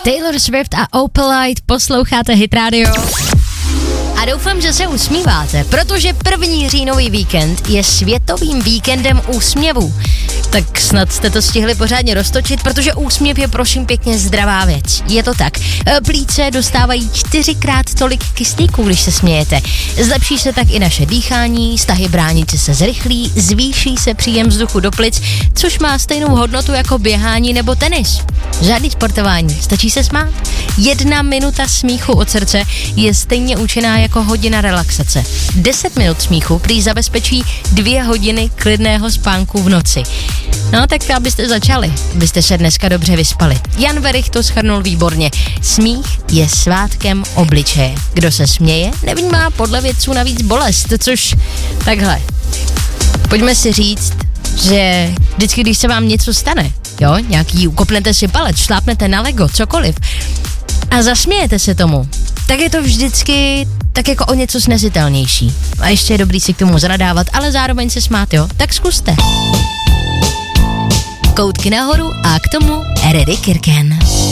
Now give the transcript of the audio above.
Taylor Swift a Opalite, posloucháte Hit Radio. A doufám, že se usmíváte, protože první říjnový víkend je světovým víkendem úsměvů. Tak snad jste to stihli pořádně roztočit, protože úsměv je prosím pěkně zdravá věc. Je to tak. Plíce dostávají 4x tolik kyslíku, když se smějete. Zlepší se tak i naše dýchání, stahy bránice se zrychlí, zvýší se příjem vzduchu do plic, což má stejnou hodnotu jako běhání nebo tenis. Žádný sportování, stačí se smát. 1 minuta smíchu od srdce je stejně účinná jako hodina relaxace. 10 minut smíchu prý zabezpečí 2 hodiny klidného spánku v noci. No tak abyste začali, abyste se dneska dobře vyspali. Jan Werich to shrnul výborně. Smích je svátkem obličeje. Kdo se směje, nevnímá podle vědců navíc bolest, což takhle. Pojďme si říct, že vždycky, když se vám něco stane, jo, ukopnete si palec, šlápnete na Lego, cokoliv a zasmějete se tomu, tak je to vždycky tak jako o něco snesitelnější. A ještě je dobrý si k tomu zanadávat, ale zároveň se smát, jo? Tak zkuste. Koutky nahoru a k tomu Eddie Kirken.